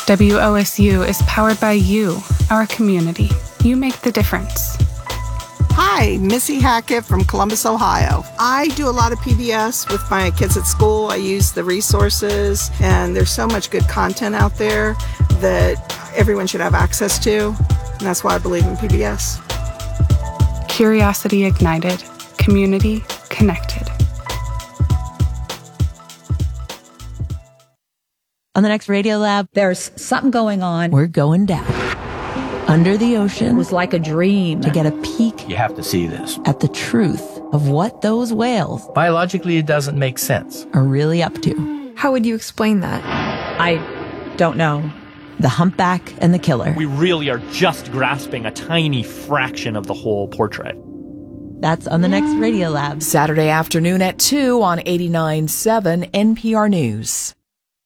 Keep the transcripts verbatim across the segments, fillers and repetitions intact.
W O S U is powered by you, our community. You make the difference. Hi, Missy Hackett from Columbus, Ohio. I do a lot of P B S with my kids at school. I use the resources, and there's so much good content out there that everyone should have access to, and that's why I believe in P B S. Curiosity ignited, community connected. On the next Radio Lab, there's something going on. We're going down under the ocean. It was like a dream. To get a peek. You have to see this. At the truth of what those whales. Biologically, it doesn't make sense. Are really up to. How would you explain that? I don't know. The humpback and the killer. We really are just grasping a tiny fraction of the whole portrait. That's on the next Radio Lab. Saturday afternoon at two on eighty-nine point seven N P R News.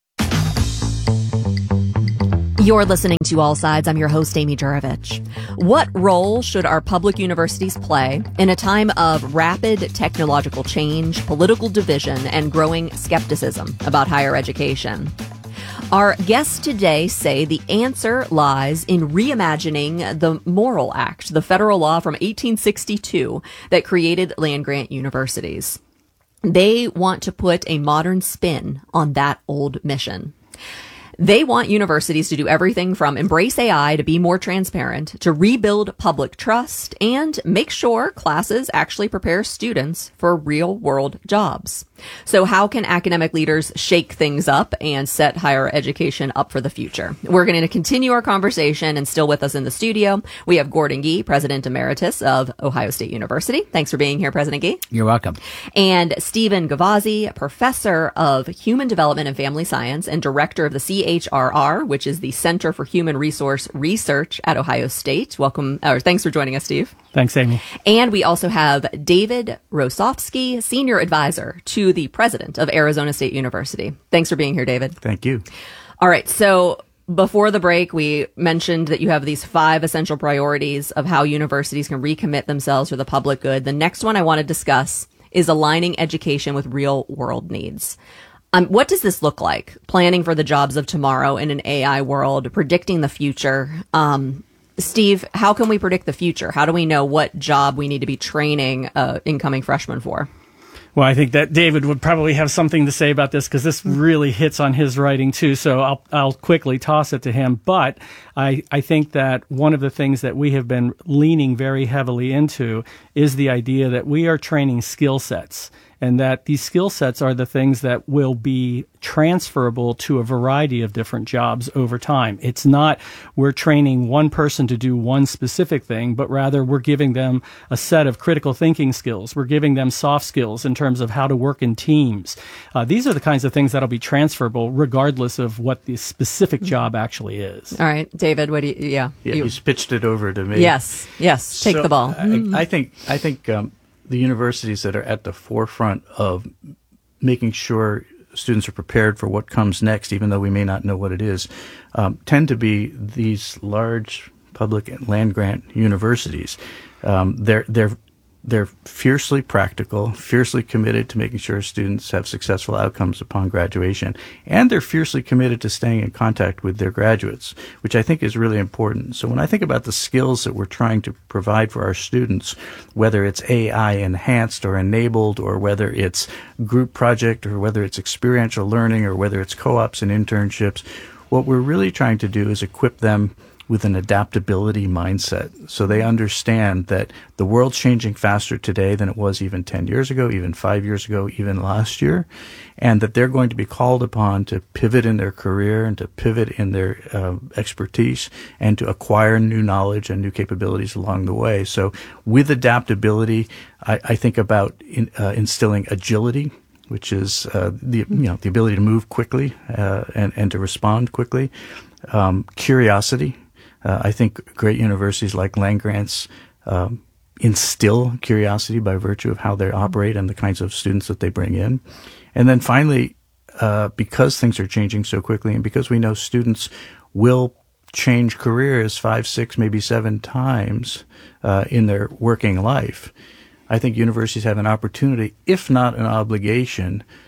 You're listening to All Sides. I'm your host, Amy Jurovich. What role should our public universities play in a time of rapid technological change, political division, and growing skepticism about higher education? Our guests today say the answer lies in reimagining the Morrill Act, the federal law from eighteen sixty-two that created land-grant universities. They want to put a modern spin on that old mission. They want universities to do everything from embrace A I to be more transparent, to rebuild public trust, and make sure classes actually prepare students for real-world jobs. So how can academic leaders shake things up and set higher education up for the future? We're going to continue our conversation, and still with us in the studio, we have Gordon Gee, President Emeritus of Ohio State University. Thanks for being here, President Gee. You're welcome. And Stephen Gavazzi, Professor of Human Development and Family Science and Director of the C H R R, which is the Center for Human Resource Research at Ohio State. Welcome, or thanks for joining us, Steve. Thanks, Amy. And we also have David Rosofsky, Senior Advisor to the President of Arizona State University. Thanks for being here, David. Thank you. All right. So before the break, we mentioned that you have these five essential priorities of how universities can recommit themselves to the public good. The next one I want to discuss is aligning education with real world needs. Um, what does this look like? Planning for the jobs of tomorrow in an A I world, predicting the future. Um, Steve, how can we predict the future? How do we know what job we need to be training uh, incoming freshmen for? Well, I think that David would probably have something to say about this because this really hits on his writing too. So I'll I'll quickly toss it to him. But I, I think that one of the things that we have been leaning very heavily into is the idea that we are training skill sets, and that these skill sets are the things that will be transferable to a variety of different jobs over time. It's not we're training one person to do one specific thing, but rather we're giving them a set of critical thinking skills. We're giving them soft skills in terms of how to work in teams. Uh, these are the kinds of things that'll be transferable regardless of what the specific job actually is. All right, David, what do you, yeah. Yeah, you, he's pitched it over to me. Yes, yes, take so the ball. I, I think, I think, um, the universities that are at the forefront of making sure students are prepared for what comes next, even though we may not know what it is, um, tend to be these large public land-grant universities. Um, they're they're they're fiercely practical, fiercely committed to making sure students have successful outcomes upon graduation, and they're fiercely committed to staying in contact with their graduates, which I think is really important. So when I think about the skills that we're trying to provide for our students, whether it's A I enhanced or enabled, or whether it's group project, or whether it's experiential learning, or whether it's co-ops and internships, what we're really trying to do is equip them with an adaptability mindset, so they understand that the world's changing faster today than it was even ten years ago, even five years ago, even last year, and that they're going to be called upon to pivot in their career and to pivot in their uh, expertise and to acquire new knowledge and new capabilities along the way. So with adaptability, I, I think about in, uh, instilling agility, which is uh, the you know the ability to move quickly uh, and and to respond quickly. Um, curiosity. Uh, I think great universities like land-grants um, instill curiosity by virtue of how they operate and the kinds of students that they bring in. And then finally, uh, because things are changing so quickly, and because we know students will change careers five, six, maybe seven times uh, in their working life, I think universities have an opportunity, if not an obligation,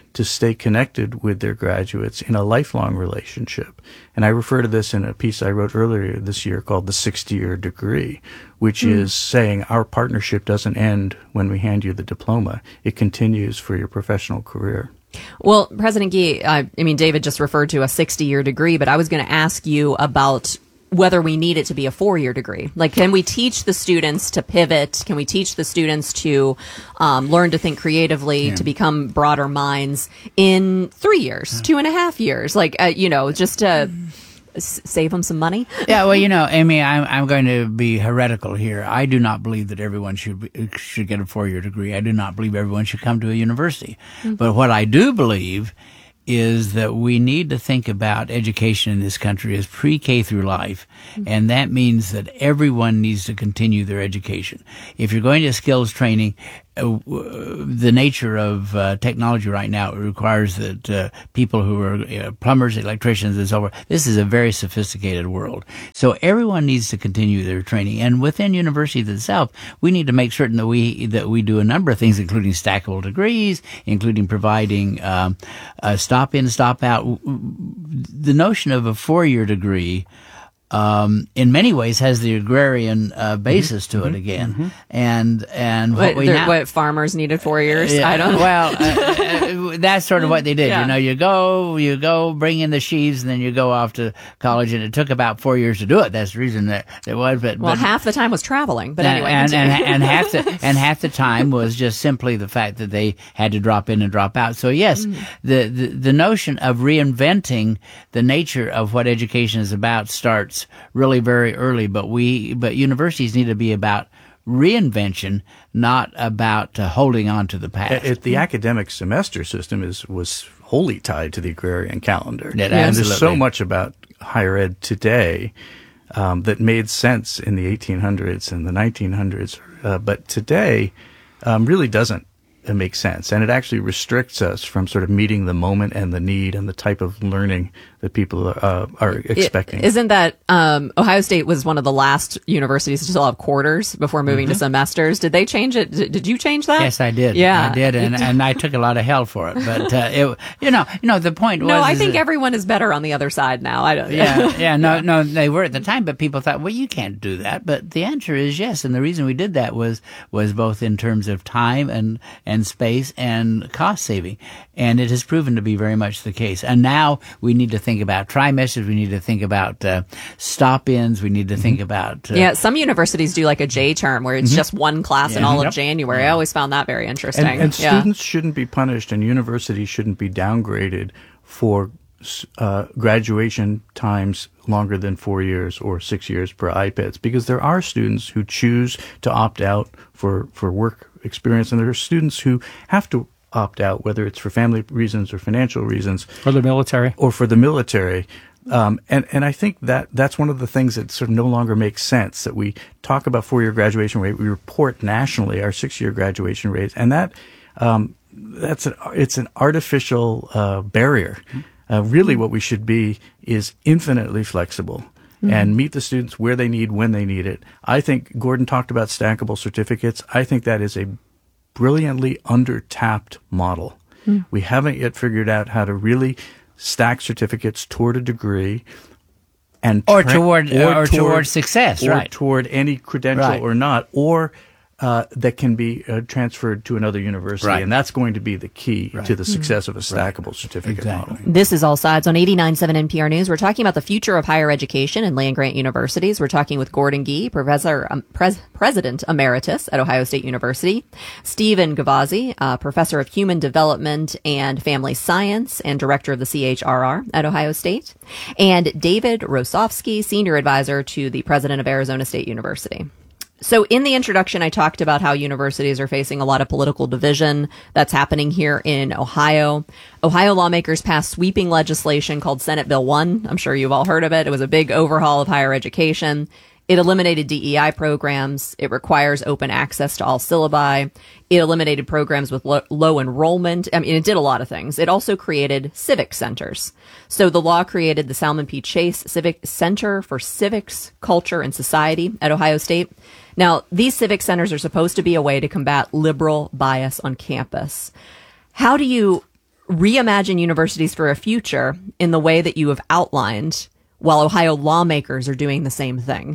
to stay connected with their graduates in a lifelong relationship. And I refer to this in a piece I wrote earlier this year called The sixty-Year Degree, which mm. is saying our partnership doesn't end when we hand you the diploma. It continues for your professional career. Well, President Gee, I, I mean, David just referred to a sixty-year degree, but I was going to ask you about whether we need it to be a four-year degree. Like, can we teach the students to pivot? Can we teach the students to um, learn to think creatively, yeah. to become broader minds in three years, yeah. two and a half years? Like, uh, you know, just to s- save them some money? Yeah, well, you know, Amy, I'm, I'm going to be heretical here. I do not believe that everyone should be, should get a four-year degree. I do not believe everyone should come to a university. Mm-hmm. But what I do believe is that we need to think about education in this country as pre-K through life, mm-hmm. and that means that everyone needs to continue their education. If you're going to skills training, uh, the nature of uh, technology right now requires that uh, people who are uh, plumbers, electricians, and so forth, this is a very sophisticated world. So everyone needs to continue their training, and within universities itself, we need to make certain that we that we do a number of things, including stackable degrees, including providing um, uh, stop in, stop out. The notion of a four-year degree, um, in many ways, has the agrarian uh, basis mm-hmm. to it again, mm-hmm. and and what, what we now, what farmers needed four years. Yeah, I don't. Well, uh, uh, that's sort of what they did. Yeah. You know, you go, you go, bring in the sheaves, and then you go off to college, and it took about four years to do it. That's the reason that it was. But well, but, half the time was traveling. But and, anyway, and and, and half the and half the time was just simply the fact that they had to drop in and drop out. So yes, mm. the, the the notion of reinventing the nature of what education is about starts really very early, but we, but universities need to be about reinvention, not about uh, holding on to the past. It, the academic semester system is was wholly tied to the agrarian calendar. Yeah, and there's so much about higher ed today um, that made sense in the eighteen hundreds and the nineteen hundreds, uh, but today um, really doesn't it makes sense. And it actually restricts us from sort of meeting the moment and the need and the type of learning that people uh, are expecting. It, isn't that um, Ohio State was one of the last universities to still have quarters before moving mm-hmm. to semesters? Did they change it? Did, did you change that? Yes, I did. Yeah, I did, and, and I took a lot of hell for it. But uh, it, you know, you know, the point was. No, I think everyone is better on the other side now. I don't. Yeah, yeah, no, no, they were at the time, but people thought, well, you can't do that. But the answer is yes, and the reason we did that was was both in terms of time and and space and cost saving, and it has proven to be very much the case. And now we need to think about trimesters. We need to think about uh, stop-ins. We need to think about... Uh, yeah, some universities do like a J term where it's mm-hmm. just one class yeah. in all yep. of January. Yeah. I always found that very interesting. And, and yeah. students shouldn't be punished and universities shouldn't be downgraded for uh, graduation times longer than four years or six years per I P E D S, because there are students who choose to opt out for, for work experience, and there are students who have to opt out, whether it's for family reasons or financial reasons. Or the military. Or for the military. Um, and, and I think that that's one of the things that sort of no longer makes sense, that we talk about four-year graduation rate, we report nationally our six-year graduation rates, and that um, that's an, it's an artificial uh, barrier. Uh, really what we should be is infinitely flexible mm-hmm. and meet the students where they need, when they need it. I think Gordon talked about stackable certificates. I think that is a brilliantly under-tapped model. Mm. We haven't yet figured out how to really stack certificates toward a degree and or tra- toward or, or toward, toward success, or right? Toward any credential right. or not, or uh, that can be uh, transferred to another university, right. and that's going to be the key right. to the success mm-hmm. of a stackable right. certificate exactly. model. This is All Sides on eighty-nine point seven N P R News. We're talking about the future of higher education and land-grant universities. We're talking with Gordon Gee, Professor, um, Pres- President Emeritus at Ohio State University, Stephen Gavazzi, uh, Professor of Human Development and Family Science and Director of the C H R R at Ohio State, and David Rosofsky, Senior Advisor to the President of Arizona State University. So in the introduction, I talked about how universities are facing a lot of political division that's happening here in Ohio. Ohio lawmakers passed sweeping legislation called Senate Bill one. I'm sure you've all heard of it. It was a big overhaul of higher education. It eliminated D E I programs. It requires open access to all syllabi. It eliminated programs with lo- low enrollment. I mean, it did a lot of things. It also created civic centers. So the law created the Salmon P. Chase Civic Center for Civics, Culture, and Society at Ohio State. Now, these civic centers are supposed to be a way to combat liberal bias on campus. How do you reimagine universities for a future in the way that you have outlined, while Ohio lawmakers are doing the same thing?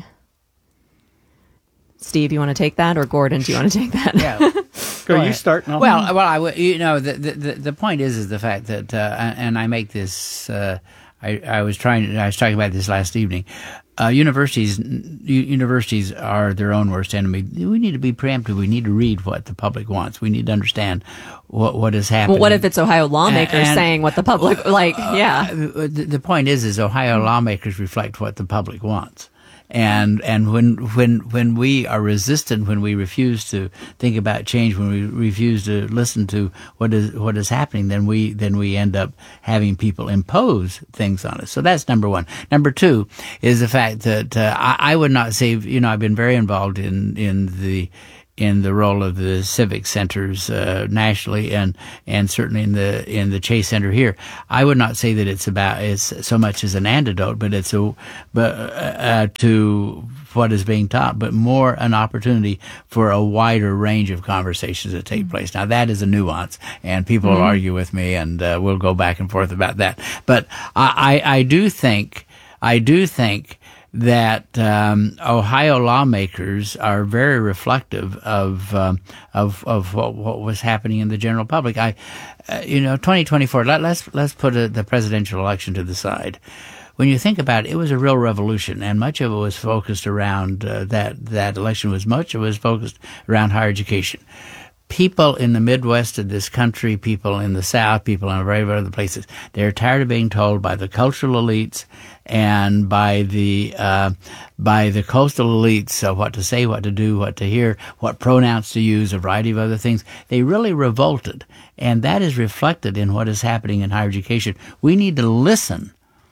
Steve, you want to take that, or Gordon, do you want to take that? Yeah. Go, you start. No. Well, well, I w- you know, the, the the point is is the fact that, uh, and I make this. Uh, I, I was trying. I was talking about this last evening. Uh, universities, u- universities are their own worst enemy. We need to be preemptive. We need to read what the public wants. We need to understand what what is happening. Well, what if it's Ohio lawmakers and, saying what the public like? Yeah. Uh, the, the point is, is Ohio lawmakers reflect what the public wants. And and when when when we are resistant, when we refuse to think about change, when we refuse to listen to what is what is happening, then we then we end up having people impose things on us. So that's number one. Number two is the fact that uh, I, I would not say, you know, I've been very involved in in the in the role of the civic centers uh, nationally, and and certainly in the in the Chase Center here. I would not say that it's about it's so much as an antidote, but it's a but uh, to what is being taught, but more an opportunity for a wider range of conversations that take place. Now that is a nuance, and people mm-hmm. will argue with me, and uh, we'll go back and forth about that. But I I, I do think I do think. that um, Ohio lawmakers are very reflective of um, of of what, what was happening in the general public. I, uh, you know, twenty twenty-four. Let, let's let's put a, the presidential election to the side. When you think about it, it was a real revolution, and much of it was focused around uh, that that election was much of it was focused around higher education. People in the Midwest of this country, people in the South, people in a variety of other places, they're tired of being told by the cultural elites and by the uh, by the coastal elites uh, what to say, what to do, what to hear, what pronouns to use, a variety of other things. They really revolted, and that is reflected in what is happening in higher education. We need to listen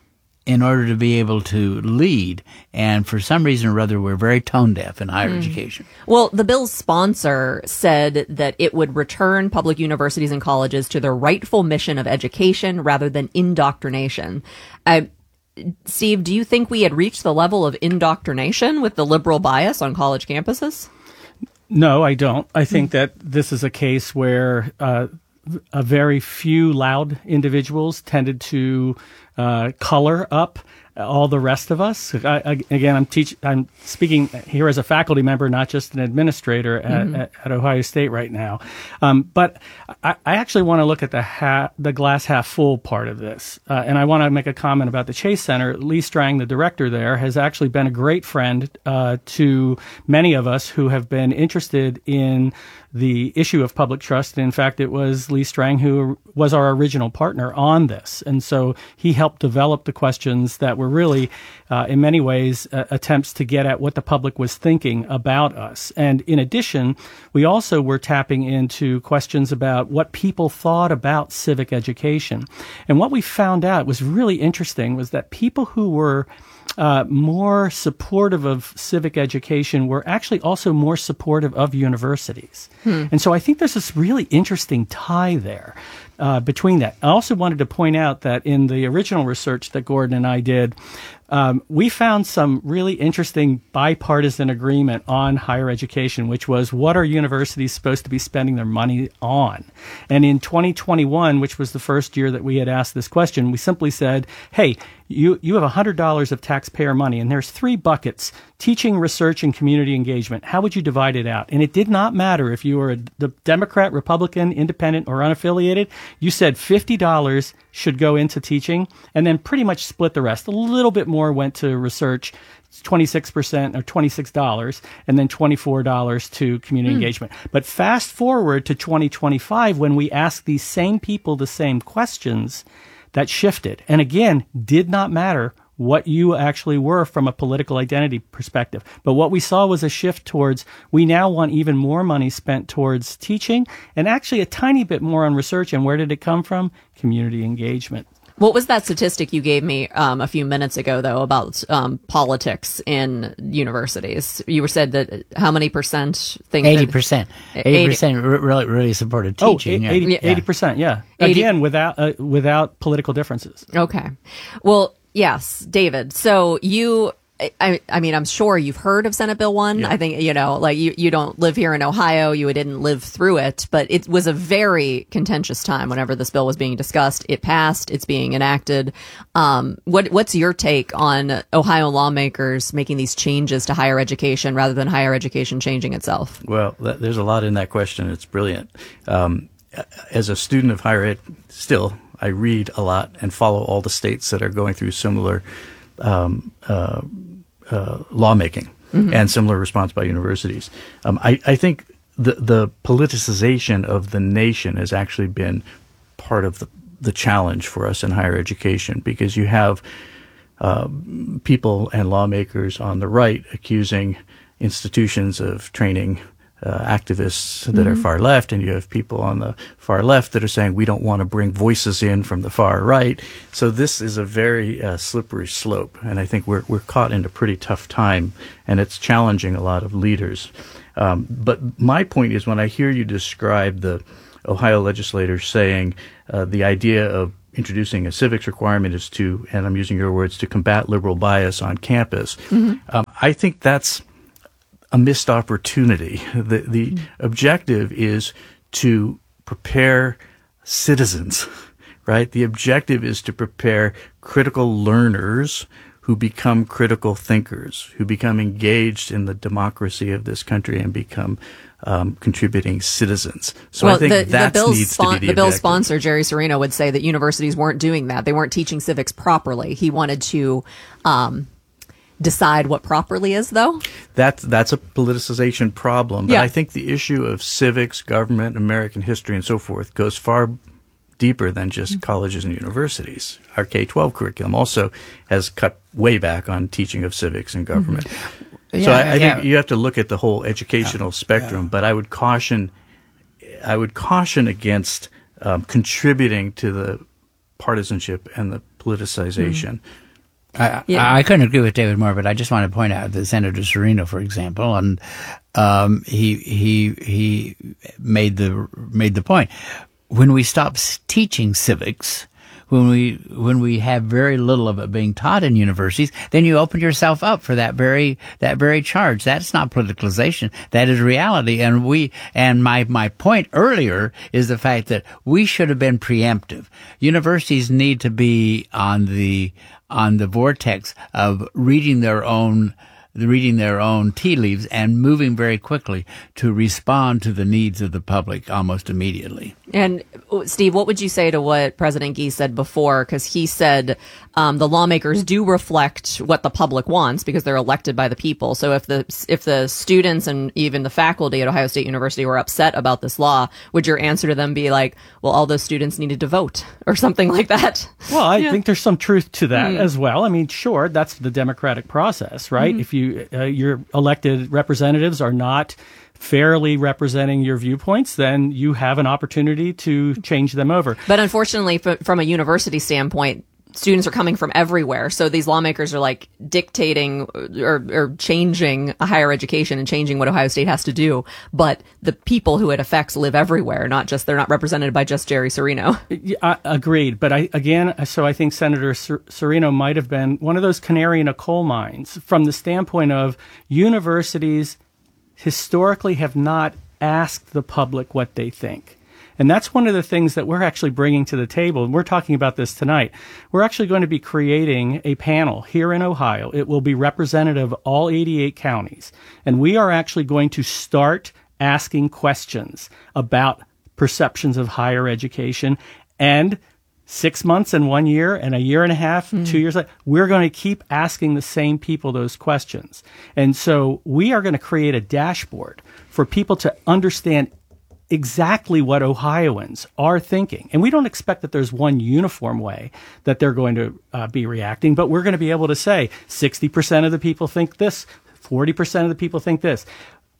in order to be able to lead. And for some reason or other, we're very tone deaf in higher mm. education. Well, the bill's sponsor said that it would return public universities and colleges to their rightful mission of education rather than indoctrination. Uh, Steve, do you think we had reached the level of indoctrination with the liberal bias on college campuses? No, I don't. I think that this is a case where uh, a very few loud individuals tended to uh, color up all the rest of us. I, I, again, I'm teach. I'm speaking here as a faculty member, not just an administrator at, mm-hmm. at, at Ohio State right now. Um, but I, I actually want to look at the ha- the glass half full part of this, uh, and I want to make a comment about the Chase Center. Lee Strang, the director there, has actually been a great friend uh, to many of us who have been interested in the issue of public trust. In fact, it was Lee Strang who was our original partner on this. And so he helped develop the questions that were really, uh, in many ways, uh, attempts to get at what the public was thinking about us. And in addition, we also were tapping into questions about what people thought about civic education. And what we found out was really interesting was that people who were Uh, more supportive of civic education were actually also more supportive of universities. Hmm. And so I think there's this really interesting tie there uh, between that. I also wanted to point out that in the original research that Gordon and I did, um, we found some really interesting bipartisan agreement on higher education, which was what are universities supposed to be spending their money on? And in twenty twenty-one, which was the first year that we had asked this question, we simply said, hey, you, you have one hundred dollars of taxpayer money, and there's three buckets: teaching, research, and community engagement. How would you divide it out? And it did not matter if you were a the Democrat, Republican, independent, or unaffiliated. You said fifty dollars should go into teaching, and then pretty much split the rest. A little bit more went to research, twenty-six percent or twenty-six dollars, and then twenty-four dollars to community mm. engagement. But fast forward to twenty twenty-five, when we asked these same people the same questions, that shifted. And again, did not matter what you actually were from a political identity perspective. But what we saw was a shift towards, we now want even more money spent towards teaching, and actually a tiny bit more on research. And where did it come from? Community engagement. What was that statistic you gave me um, a few minutes ago, though, about um, politics in universities? You said that how many percent think eighty percent. eighty percent really, really supported teaching. Oh, eighty, eighty percent, yeah. Again, without, uh, without political differences. Okay. Well, yes, David. So you I, I mean, I'm sure you've heard of Senate Bill one. Yeah. I think, you know, like you, you don't live here in Ohio. You didn't live through it, but it was a very contentious time whenever this bill was being discussed. It passed. It's being enacted. Um, what, what's your take on Ohio lawmakers making these changes to higher education rather than higher education changing itself? Well, th- there's a lot in that question. It's brilliant. Um, as a student of higher ed, still, I read a lot and follow all the states that are going through similar um, uh, uh, lawmaking mm-hmm. and similar response by universities. Um, I, I think the the politicization of the nation has actually been part of the, the challenge for us in higher education, because you have uh, people and lawmakers on the right accusing institutions of training Uh, activists that mm-hmm. are far left, and you have people on the far left that are saying we don't want to bring voices in from the far right. So this is a very uh, slippery slope, and I think we're we're caught in a pretty tough time, and it's challenging a lot of leaders. Um, but my point is, when I hear you describe the Ohio legislators saying uh, the idea of introducing a civics requirement is to, and I'm using your words, to combat liberal bias on campus, mm-hmm. um, I think that's a missed opportunity. The the mm. objective is to prepare citizens, right? The objective is to prepare critical learners who become critical thinkers, who become engaged in the democracy of this country and become um, contributing citizens. So well, I think the, that the needs spon- to be the The bill's objective. sponsor, Jerry Serino, would say that universities weren't doing that. They weren't teaching civics properly. He wanted to um, decide what properly is, though? That's, that's a politicization problem. But yeah. I think the issue of civics, government, American history, and so forth goes far deeper than just mm-hmm. colleges and universities. Our K twelve curriculum also has cut way back on teaching of civics and government. Mm-hmm. So yeah, I, I yeah. think you have to look at the whole educational yeah. spectrum, yeah. but I would caution, I would caution against um, contributing to the partisanship and the politicization. Mm-hmm. I, yeah. I couldn't agree with David more, but I just want to point out that Senator Serino, for example, and um, he he he made the made the point. When we stop teaching civics, when we when we have very little of it being taught in universities, then you open yourself up for that very that very charge. That's not politicalization. That is reality. And we and my my point earlier is the fact that we should have been preemptive. Universities need to be on the on the vortex of reading their own reading their own tea leaves and moving very quickly to respond to the needs of the public almost immediately. And Steve, what would you say to what President Gee said before? Because he said um, the lawmakers do reflect what the public wants because they're elected by the people. So if the if the students and even the faculty at Ohio State University were upset about this law, would your answer to them be like, well, all those students needed to vote or something like that? Well, I yeah. think there's some truth to that mm. as well. I mean, sure, that's the democratic process, right? Mm-hmm. If you uh, your elected representatives are not fairly representing your viewpoints, then you have an opportunity to change them over. But unfortunately, f- from a university standpoint, students are coming from everywhere. So these lawmakers are like dictating or, or changing a higher education and changing what Ohio State has to do. But the people who it affects live everywhere, not just, they're not represented by just Jerry Serino. I, agreed. But I, again, so I think Senator Ser- Serino might have been one of those canary in a coal mines from the standpoint of universities historically have not asked the public what they think. And that's one of the things that we're actually bringing to the table. And we're talking about this tonight. We're actually going to be creating a panel here in Ohio. It will be representative of all eighty-eight counties. And we are actually going to start asking questions about perceptions of higher education. And six months and one year and a year and a half, mm. two years later, we're going to keep asking the same people those questions. And so we are going to create a dashboard for people to understand exactly what Ohioans are thinking. And we don't expect that there's one uniform way that they're going to uh, be reacting, but we're going to be able to say sixty percent of the people think this, forty percent of the people think this.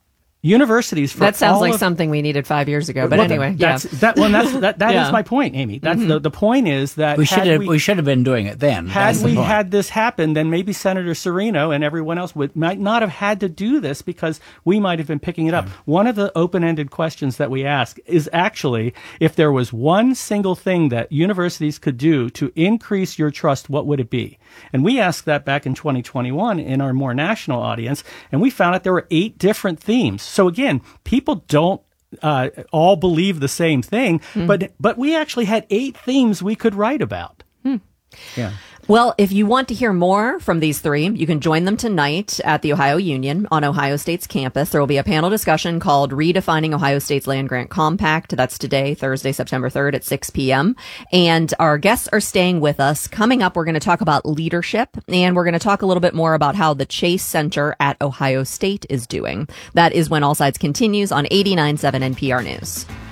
universities for that sounds all like of, something we needed five years ago. But well, anyway, that's, yeah. that. Well, that's that. That yeah. is my point, Amy. That's mm-hmm. the the point is that we should had have we, we should have been doing it then. Had That's we the point. had this happen, then maybe Senator Serino and everyone else would might not have had to do this because we might have been picking it up. One of the open-ended questions that we ask is actually if there was one single thing that universities could do to increase your trust, what would it be? And we asked that back in twenty twenty-one in our more national audience, and we found out there were eight different themes. So again, people don't uh, all believe the same thing, mm. but but we actually had eight themes we could write about. Mm. Yeah. Well, if you want to hear more from these three, you can join them tonight at the Ohio Union on Ohio State's campus. There will be a panel discussion called Redefining Ohio State's Land Grant Compact. That's today, Thursday, September third at six p.m. And our guests are staying with us. Coming up, we're going to talk about leadership, and we're going to talk a little bit more about how the Chase Center at Ohio State is doing. That is when All Sides continues on eighty-nine point seven N P R News.